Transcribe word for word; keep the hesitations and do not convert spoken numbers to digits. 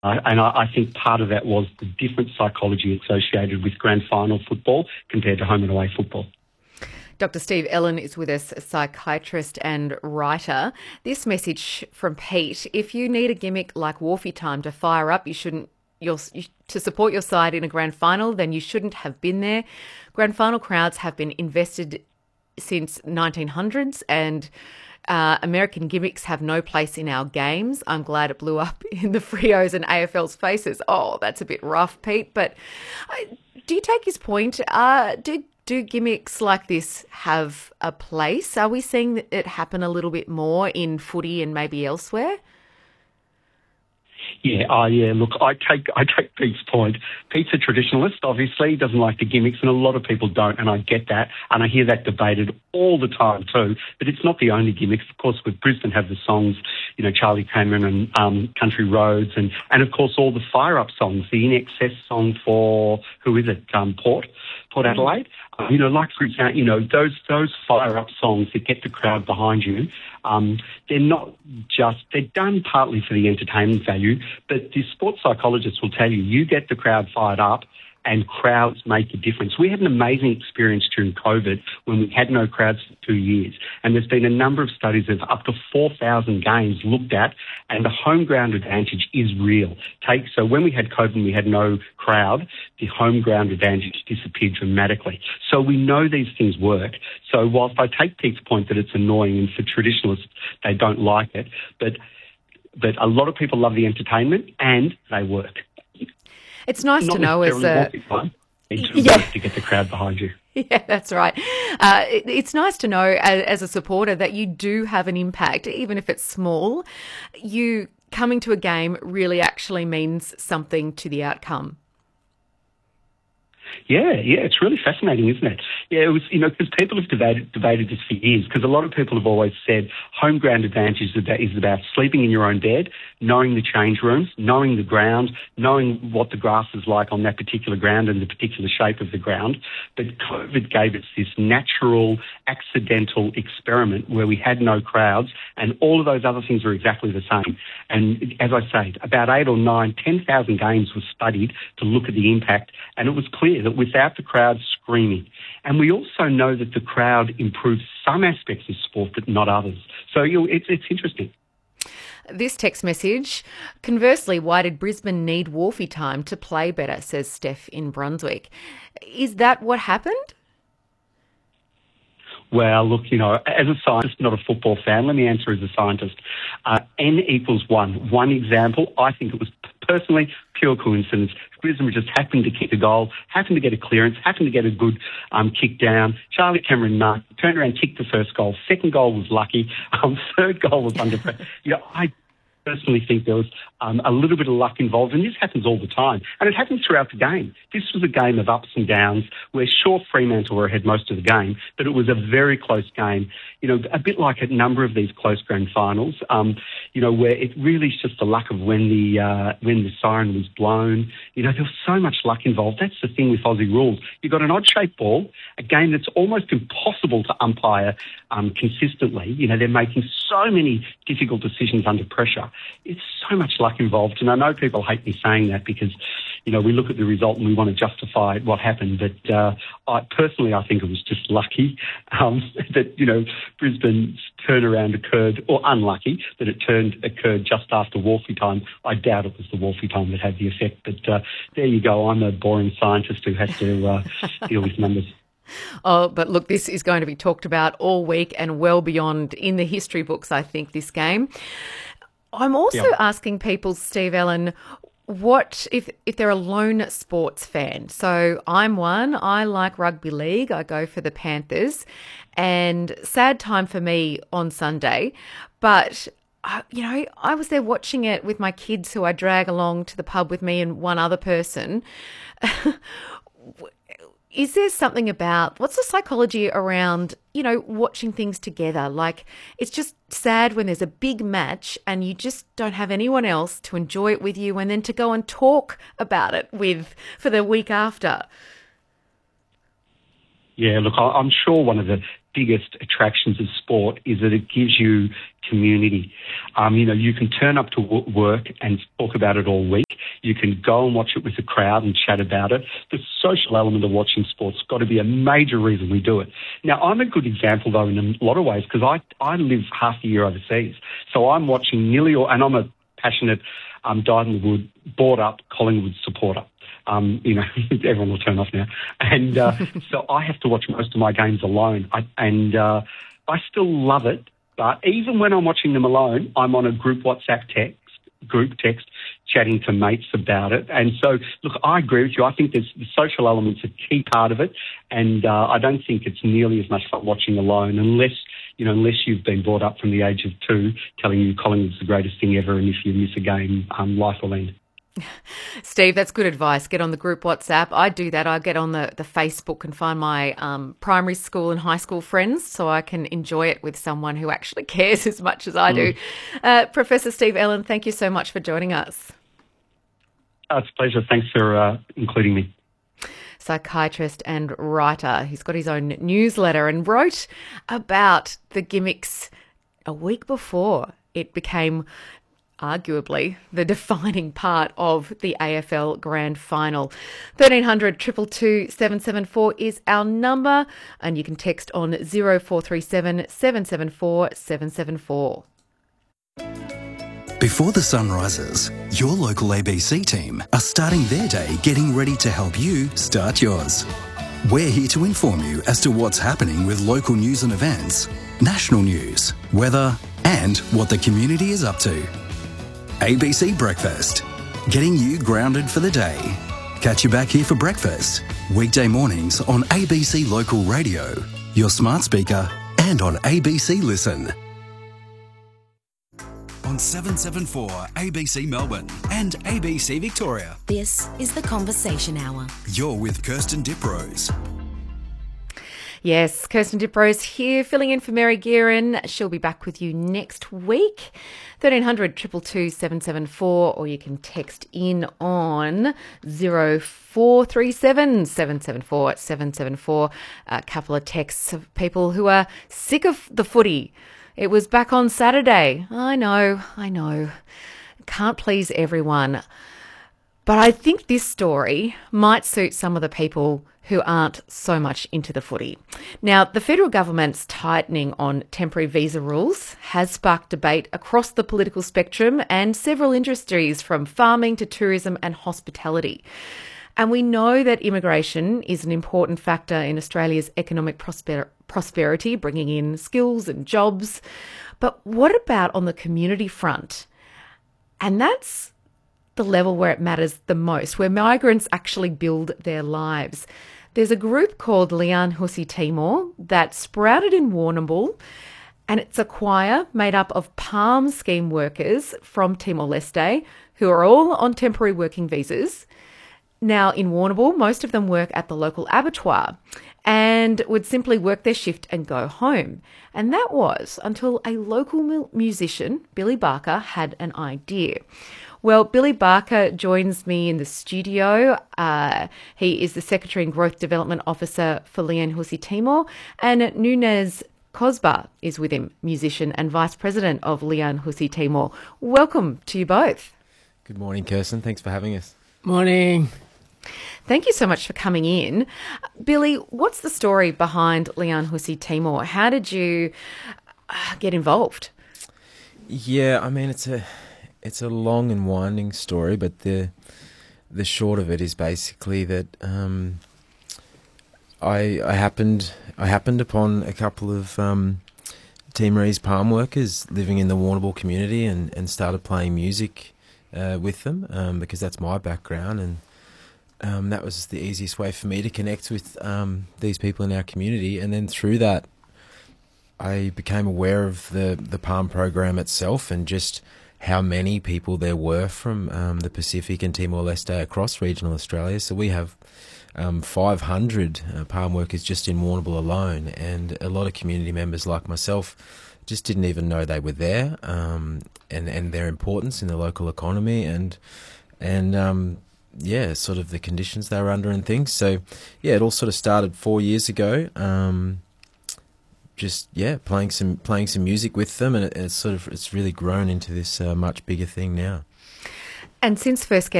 Uh, and I, I think part of that was the different psychology associated with grand final football compared to home and away football. Doctor Steve Ellen is with us, a psychiatrist and writer. This message from Pete: if you need a gimmick like Wharfie time to fire up, you shouldn't. Your, to support your side in a grand final, then you shouldn't have been there. Grand final crowds have been invested since nineteen hundreds, and uh, American gimmicks have no place in our games. I'm glad it blew up in the Frios and A F L's faces. Oh, that's a bit rough, Pete. But uh, do you take his point? Uh, do do gimmicks like this have a place? Are we seeing it happen a little bit more in footy and maybe elsewhere? Yeah, oh yeah, look, I take I take Pete's point. Pete's a traditionalist, obviously. He doesn't like the gimmicks, and a lot of people don't, and I get that, and I hear that debated all the time too. But it's not the only gimmicks. Of course, with Brisbane have the songs, you know, Charlie Cameron and um, Country Roads, and, and of course all the fire-up songs, the In Excess song for, who is it, um, Port, Port Adelaide. Uh, you know, like, for example, you know, those those fire-up songs that get the crowd behind you, um, they're not just, they're done partly for the entertainment value, but the sports psychologists will tell you, you get the crowd fired up and crowds make a difference. We had an amazing experience during COVID when we had no crowds for two years. And there's been a number of studies of up to four thousand games looked at, and the home ground advantage is real. Take So when we had COVID and we had no crowd, the home ground advantage disappeared dramatically. So we know these things work. So whilst I take Pete's point that it's annoying and for traditionalists they don't like it, but but a lot of people love the entertainment and they work. It's nice Not to know as a... yeah. to get the crowd behind you. Yeah, that's right. Uh, it, it's nice to know as, as a supporter that you do have an impact, even if it's small. You coming to a game really actually means something to the outcome. Yeah, yeah, it's really fascinating, isn't it? Yeah, it was, you know, because people have debated, debated this for years, because a lot of people have always said home ground advantage is about, is about sleeping in your own bed, knowing the change rooms, knowing the ground, knowing what the grass is like on that particular ground and the particular shape of the ground. But COVID gave us this natural, accidental experiment where we had no crowds, and all of those other things are exactly the same. And as I say, about eight or nine, ten thousand games were studied to look at the impact, and it was clear that without the crowd screaming. And we also know that the crowd improves some aspects of sport but not others. So you know, it's, it's interesting. This text message: conversely, why did Brisbane need Wharfie time to play better, says Steph in Brunswick. Is that what happened? Well, look, you know, as a scientist, not a football fan, let me answer as a scientist. Uh, N equals one. One example, I think it was personally pure coincidence. Brisbane just happened to kick a goal, happened to get a clearance, happened to get a good um, kick down. Charlie Cameron marked, turned around, kicked the first goal. Second goal was lucky. Um, third goal was under pressure. You know, I personally think there was um, a little bit of luck involved, and this happens all the time. And it happens throughout the game. This was a game of ups and downs where, sure, Fremantle were ahead most of the game, but it was a very close game. You know, a bit like a number of these close grand finals, um, you know, where it really is just the luck of when the uh, when the siren was blown. You know, there was so much luck involved. That's the thing with Aussie rules. You've got an odd-shaped ball, a game that's almost impossible to umpire um, consistently. You know, they're making so many difficult decisions under pressure. It's so much luck involved, and I know people hate me saying that because, you know, we look at the result and we want to justify what happened, but uh, I personally I think it was just lucky um, that, you know, Brisbane's turnaround occurred, or unlucky that it turned occurred just after Wharfie time. I doubt it was the Wharfie time that had the effect, but uh, there you go. I'm a boring scientist who has to uh, deal with numbers. Oh, but look, this is going to be talked about all week and well beyond in the history books, I think, this game. I'm also yeah. asking people, Steve Ellen, what if if they're a lone sports fan? So I'm one. I like rugby league. I go for the Panthers, and sad time for me on Sunday. But I, you know, I was there watching it with my kids, who I drag along to the pub with me and one other person. Is there something about, what's the psychology around, you know, watching things together? Like, it's just sad when there's a big match and you just don't have anyone else to enjoy it with you and then to go and talk about it with for the week after. Yeah, look, I'm sure one of the biggest attractions of sport is that it gives you community. Um, you know, you can turn up to w- work and talk about it all week. You can go and watch it with the crowd and chat about it. The social element of watching sport's got to be a major reason we do it. Now, I'm a good example, though, in a lot of ways, because I, I live half the year overseas. So I'm watching nearly all, and I'm a passionate, um, dyed-in-the-wood, bought-up Collingwood supporter. Um, you know, everyone will turn off now. And uh, so I have to watch most of my games alone. I, and uh, I still love it. But even when I'm watching them alone, I'm on a group WhatsApp text, group text, chatting to mates about it. And so, look, I agree with you. I think there's, the social element's a key part of it. And uh, I don't think it's nearly as much fun watching alone unless, you know, unless you've been brought up from the age of two telling you Collingwood's the greatest thing ever, and if you miss a game, um, life will end. Steve, that's good advice. Get on the group WhatsApp. I do that. I get on the, the Facebook and find my um, primary school and high school friends so I can enjoy it with someone who actually cares as much as I do. Mm. Uh, Professor Steve Ellen, thank you so much for joining us. Oh, it's a pleasure. Thanks for uh, including me. Psychiatrist and writer. He's got his own newsletter and wrote about the gimmicks a week before it became arguably the defining part of the A F L Grand Final. thirteen hundred, two two two, seven seven four is our number, and you can text on zero four three seven, seven seven four, seven seven four. Before the sun rises, your local A B C team are starting their day getting ready to help you start yours. We're here to inform you as to what's happening with local news and events, national news, weather, and what the community is up to. A B C Breakfast, getting you grounded for the day. Catch you back here for breakfast, weekday mornings on A B C Local Radio, your smart speaker, and on A B C Listen. On seven seven four A B C Melbourne and A B C Victoria. This is the Conversation Hour. You're with Kirsten Diprose. Yes, Kirsten Diprose here, filling in for Mary Gearin. She'll be back with you next week. thirteen hundred, two two two, seven seven four, or you can text in on zero four three seven, seven seven four, seven seven four. A couple of texts of people who are sick of the footy. It was back on Saturday. I know, I know. Can't please everyone. But I think this story might suit some of the people who aren't so much into the footy. Now, the federal government's tightening on temporary visa rules has sparked debate across the political spectrum and several industries from farming to tourism and hospitality. And we know that immigration is an important factor in Australia's economic prosper- prosperity, bringing in skills and jobs. But what about on the community front? And that's the level where it matters the most, where migrants actually build their lives. There's a group called Lian Husi Timor that sprouted in Warrnambool, and it's a choir made up of Palm Scheme workers from Timor-Leste who are all on temporary working visas. Now, in Warrnambool, most of them work at the local abattoir and would simply work their shift and go home. And that was until a local musician, Billy Barker, had an idea. Well, Billy Barker joins me in the studio. Uh, he is the Secretary and Growth Development Officer for Lian Husi Timor, and Nunez Cosba is with him, musician and Vice President of Lian Husi Timor. Welcome to you both. Good morning, Kirsten. Thanks for having us. Morning. Thank you so much for coming in. Billy, what's the story behind Lian Husi Timor? How did you uh, get involved? Yeah, I mean, it's a it's a long and winding story, but the the short of it is basically that um, I I happened I happened upon a couple of um, Timorese palm workers living in the Warrnambool community, and, and started playing music uh, with them um, because that's my background, and Um, that was the easiest way for me to connect with um, these people in our community. And then through that, I became aware of the, the PALM program itself and just how many people there were from um, the Pacific and Timor-Leste across regional Australia. So we have um, five hundred uh, PALM workers just in Warrnambool alone, and a lot of community members like myself just didn't even know they were there, um, and, and their importance in the local economy, and and um, yeah, sort of the conditions they were under and things. So, yeah, it all sort of started four years ago. Um, just yeah playing some playing some music with them, and it, it's sort of it's really grown into this uh, much bigger thing now. And since first getting